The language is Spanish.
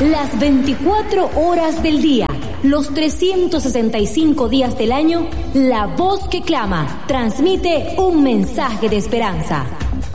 Las 24 horas del día, los 365 días del año, la voz que clama transmite un mensaje de esperanza.